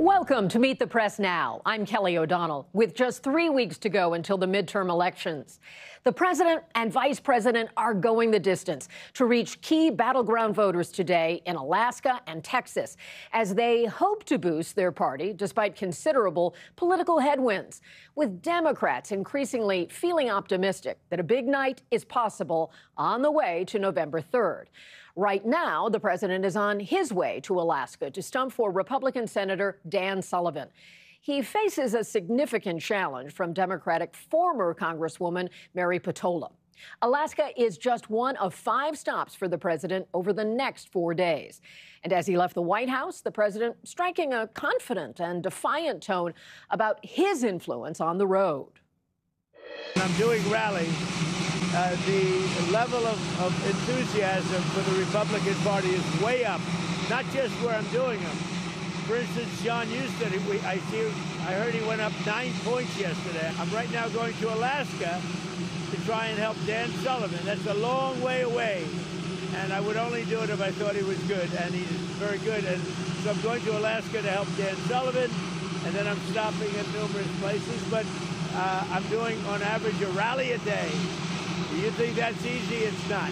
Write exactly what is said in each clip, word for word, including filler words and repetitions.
Welcome to Meet the Press Now. I'm Kelly O'Donnell. With just three weeks to go until the midterm elections, the president and vice president are going the distance to reach key battleground voters today in Alaska and Texas as they hope to boost their party despite considerable political headwinds, with Democrats increasingly feeling optimistic that a big night is possible on the way to November third. Right now, the president is on his way to Alaska to stump for Republican Senator Dan Sullivan. He faces a significant challenge from Democratic former Congresswoman Mary Peltola. Alaska is just one of five stops for the president over the next four days. And as he left the White House, the president striking a confident and defiant tone about his influence on the road. I'm doing rallies. Uh, the level of, of enthusiasm for the Republican Party is way up, not just where I'm doing them. For instance, John Huston, we, I, see, I heard he went up nine points yesterday. I'm right now going to Alaska to try and help Dan Sullivan. That's a long way away, and I would only do it if I thought he was good, and he's very good. And so I'm going to Alaska to help Dan Sullivan, and then I'm stopping at numerous places. But uh, I'm doing, on average, a rally a day. You think that's easy? It's not.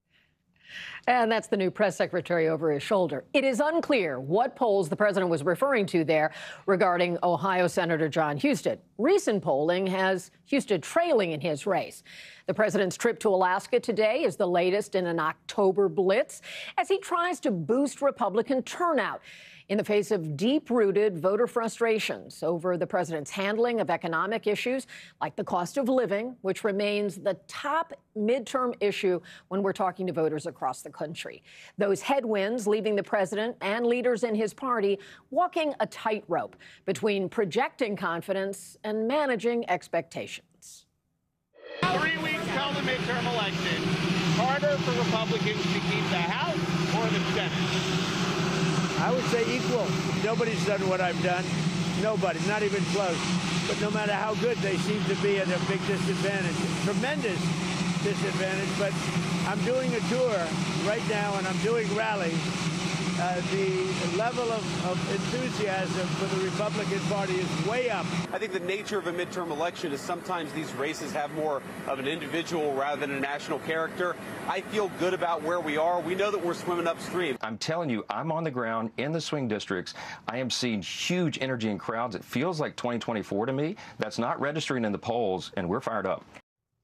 And that's the new press secretary over his shoulder. It is unclear what polls the president was referring to there regarding Ohio Senator John Huston. Recent polling has Huston trailing in his race. The president's trip to Alaska today is the latest in an October blitz as he tries to boost Republican turnout in the face of deep-rooted voter frustrations over the president's handling of economic issues like the cost of living, which remains the top midterm issue when we're talking to voters across the country. Those headwinds leaving the president and leaders in his party walking a tightrope between projecting confidence and managing expectations. Three weeks till the midterm election. Harder for Republicans to keep the House or the Senate? I would say equal. Nobody's done what I've done. Nobody, not even close. But no matter how good, they seem to be at a big disadvantage. Tremendous disadvantage. But I'm doing a tour right now, and I'm doing rallies. Uh, the level of, of enthusiasm for the Republican Party is way up. I think the nature of a midterm election is sometimes these races have more of an individual rather than a national character. I feel good about where we are. We know that we're swimming upstream. I'm telling you, I'm on the ground in the swing districts. I am seeing huge energy in crowds. It feels like twenty twenty-four to me. That's not registering in the polls, and we're fired up.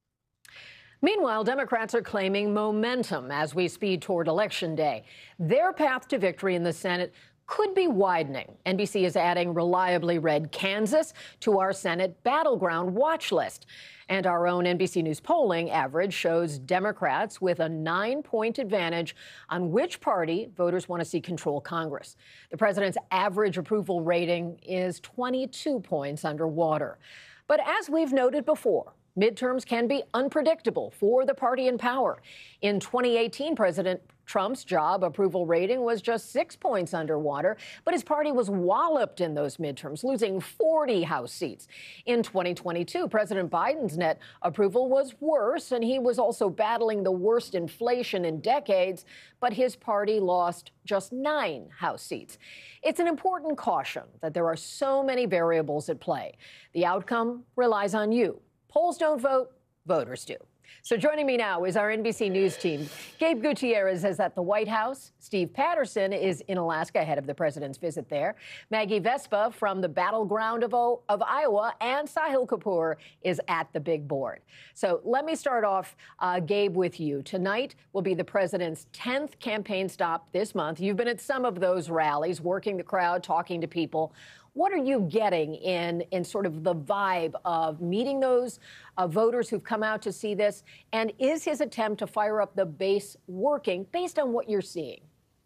Meanwhile, Democrats are claiming momentum as we speed toward Election Day. Their path to victory in the Senate could be widening. N B C is adding reliably red Kansas to our Senate battleground watch list. And our own N B C News polling average shows Democrats with a nine-point advantage on which party voters want to see control Congress. The president's average approval rating is twenty-two points underwater. But as we've noted before, midterms can be unpredictable for the party in power. In twenty eighteen, President Trump's job approval rating was just six points underwater, but his party was walloped in those midterms, losing forty House seats. In twenty twenty-two, President Biden's net approval was worse, and he was also battling the worst inflation in decades, but his party lost just nine House seats. It's an important caution that there are so many variables at play. The outcome relies on you. Polls don't vote, voters do. So joining me now is our N B C News team. Gabe Gutierrez is at the White House. Steve Patterson is in Alaska ahead of the president's visit there. Maggie Vespa from the battleground of, o of Iowa, and Sahil Kapoor is at the big board. So let me start off, uh, Gabe, with you. Tonight will be the president's tenth campaign stop this month. You've been at some of those rallies, working the crowd, talking to people. What are you getting in, in sort of the vibe of meeting those uh, voters who've come out to see this? And is his attempt to fire up the base working based on what you're seeing?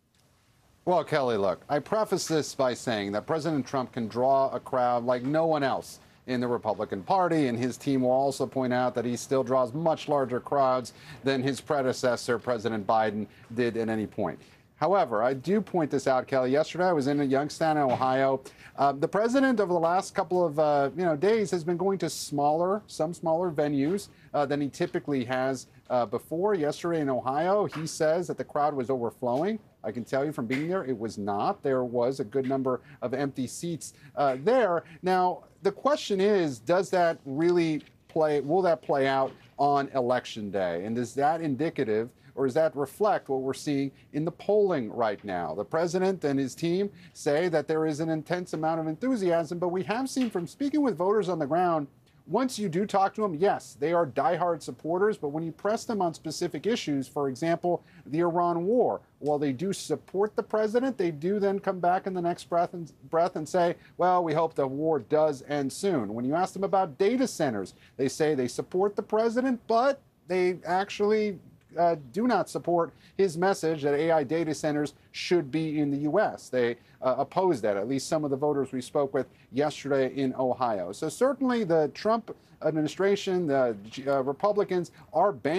Well, Kelly, look, I preface this by saying that President Trump can draw a crowd like no one else in the Republican Party, and his team will also point out that he still draws much larger crowds than his predecessor, President Biden, did at any point. However, I do point this out, Kelly. Yesterday, I was in Youngstown, Ohio. Uh, the president, over the last couple of uh, you know days, has been going to smaller, some smaller venues uh, than he typically has uh, before. Yesterday in Ohio, he says that the crowd was overflowing. I can tell you from being there, it was not. There was a good number of empty seats uh, there. Now, the question is, does that really play? Will that play out on Election Day? And is that indicative? Or does that reflect what we're seeing in the polling right now? The president and his team say that there is an intense amount of enthusiasm, but we have seen from speaking with voters on the ground, once you do talk to them, yes, they are diehard supporters, but when you press them on specific issues, for example, the Iran war, while they do support the president, they do then come back in the next breath and, breath and say, well, we hope the war does end soon. When you ask them about data centers, they say they support the president, but they actually Uh, do not support his message that A I data centers should be in the U S. They uh, oppose that, at least some of the voters we spoke with yesterday in Ohio. So certainly the Trump administration, the uh, Republicans are banning